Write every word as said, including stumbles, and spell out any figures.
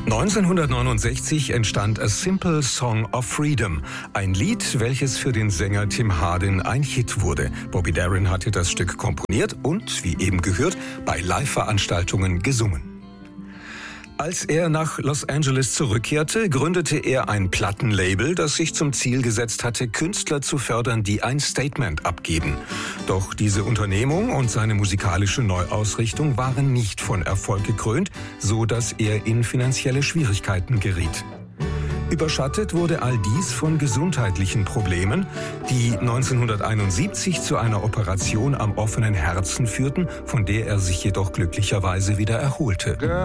neunzehnhundertneunundsechzig entstand A Simple Song of Freedom, ein Lied, welches für den Sänger Tim Hardin ein Hit wurde. Bobby Darin hatte das Stück komponiert und, wie eben gehört, bei Live-Veranstaltungen gesungen. Als er nach Los Angeles zurückkehrte, gründete er ein Plattenlabel, das sich zum Ziel gesetzt hatte, Künstler zu fördern, die ein Statement abgeben. Doch diese Unternehmung und seine musikalische Neuausrichtung waren nicht von Erfolg gekrönt, so dass er in finanzielle Schwierigkeiten geriet. Überschattet wurde all dies von gesundheitlichen Problemen, die neunzehnhunderteinundsiebzig zu einer Operation am offenen Herzen führten, von der er sich jedoch glücklicherweise wieder erholte.